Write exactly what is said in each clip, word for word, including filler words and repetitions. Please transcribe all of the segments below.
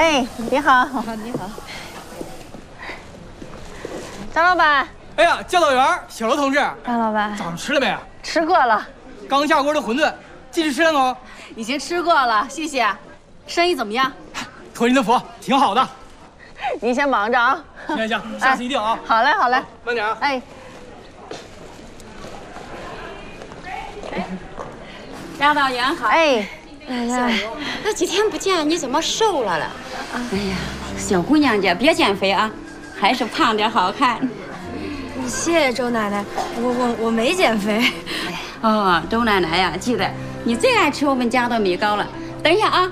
哎，你好， 你好， 张老板。 哎呀，教导员，小罗同志， 张老板， 早上吃了没？ 吃过了。 刚下锅的馄饨，继续吃了吗？ 已经吃过了，谢谢。生意怎么样？ 托您的福，挺好的。 您先忙着啊。 行行行，下次一定啊。 好嘞，好嘞， 慢点啊。 哎。 张导员好， 哎，奶奶， 那几天不见，你怎么瘦了了？哎呀，小姑娘家别减肥啊，还是胖点好看。 谢谢周奶奶，我我我没减肥。 哦，周奶奶呀，记得你最爱吃我们家的米糕了。等一下啊。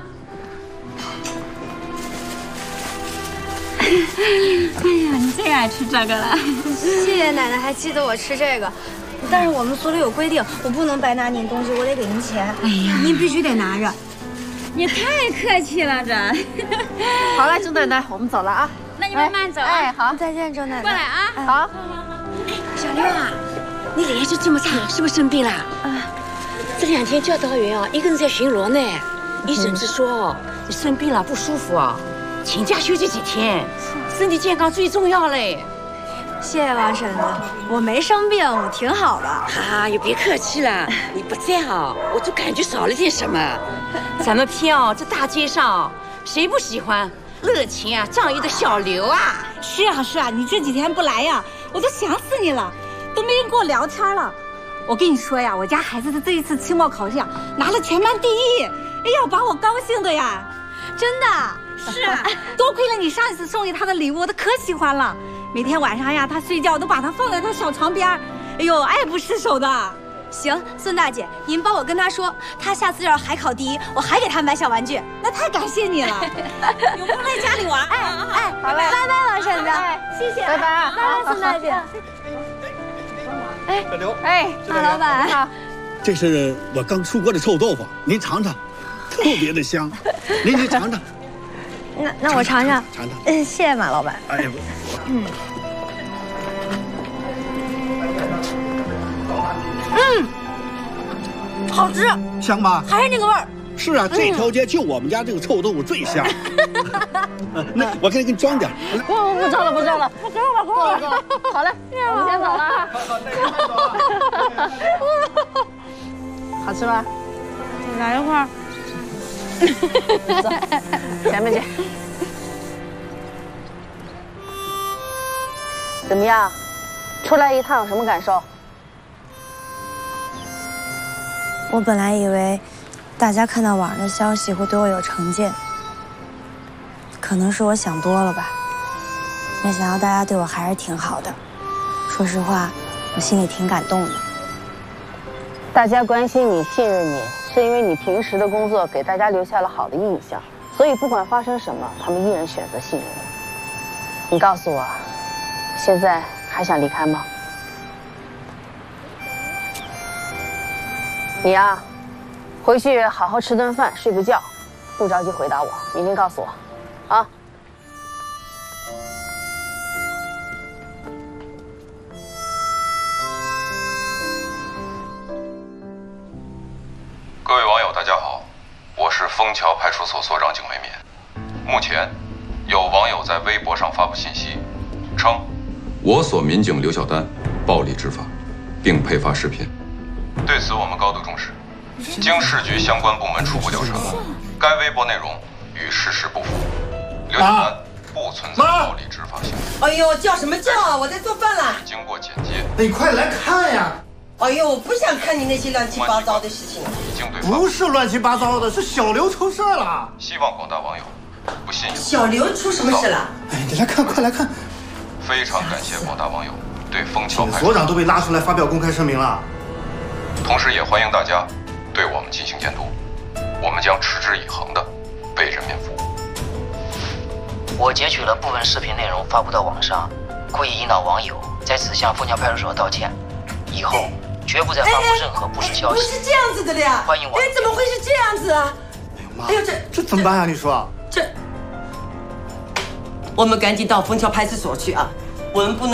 哎呀，你最爱吃这个了。 谢谢奶奶还记得我吃这个。 但是我们所里有规定，我不能白拿您东西，我得给您钱。哎呀，您必须得拿着。 你太客气了，这。 好了，周奶奶，我们走了啊。 那你慢慢走啊。 哎，好， 再见，周奶奶。 过来啊。 好。 小刘啊，你脸色这么差，是不是生病了？啊，这两天教导员啊，一个人在巡逻呢。医生是说哦，你生病了不舒服啊，请假休息几天，身体健康最重要嘞。 谢谢王婶子，我没生病，我挺好的。 啊，也别客气了，你不在啊，我就感觉少了点什么。咱们偏哦，这大街上谁不喜欢热情啊、仗义的小刘啊？ 是啊是啊，你这几天不来呀，我都想死你了，都没人跟我聊天了。我跟你说呀，我家孩子的这一次期末考试啊，拿了全班第一，哎呀，把我高兴的呀！ 真的？ 是啊，多亏了你上一次送给他的礼物，我都可喜欢了。 每天晚上呀，他睡觉都把它放在他小床边，哎呦，爱不释手的。 行，孙大姐，您帮我跟他说，他下次要是还考第一，我还给他买小玩具。 那太感谢你了，有空来家里玩。 哎哎，好嘞，拜拜，王婶子，谢谢， 拜拜啊， 拜拜，孙大姐。 哎，小刘， 哎， 马老板好。 这是我刚出锅的臭豆腐，您尝尝，特别的香。您您尝尝。 那那我尝尝， 尝尝。 嗯，谢谢马老板。 哎呀， 嗯，嗯，好吃， 香吧？ 还是那个味儿。 是啊，这条街就我们家这个臭豆腐最香。那我给你给你装点。 不不不装了不装了， 给我吧，给我吧。好嘞，我们先走了啊。好吃吧？ 来一块儿。 走，前面去。怎么样？出来一趟什么感受？ 我本来以为大家看到网上的消息会对我有成见，可能是我想多了吧。没想到大家对我还是挺好的。说实话，我心里挺感动的。 大家关心你、信任你。 是因为你平时的工作给大家留下了好的印象，所以不管发生什么，他们依然选择信任你。你告诉我，现在还想离开吗？你呀，回去好好吃顿饭，睡个觉，不着急回答我，明天告诉我，啊。 各位网友，大家好，我是枫桥派出所所长景维冕。目前，有网友在微博上发布信息，称我所民警刘小丹暴力执法，并配发视频。对此，我们高度重视。经市局相关部门初步调查，该微博内容与事实不符，刘小丹不存在暴力执法行为。 哎呦，叫什么叫啊！我在做饭了。 经过剪接， 你快来看呀！ 哎呦，我不想看你那些乱七八糟的事情。 已经对不是乱七八糟的，是小刘出事了。 希望广大网友不信由。 小刘出什么事了？ 哎，你来看，快来看！ 非常感谢广大网友对枫桥派出所所长都被拉出来发表公开声明了。 同时也欢迎大家对我们进行监督，我们将持之以恒的为人民服务。 我截取了部分视频内容发布到网上，故意引导网友，在此向枫桥派出所道歉。以后。 绝不再发布任何不实消息。 不是这样子的呀！ 欢迎我。 哎，怎么会是这样子啊？ 哎呦妈！ 哎呦这这怎么办啊？你说？ 这，我们赶紧到枫桥派出所去啊！我们不能。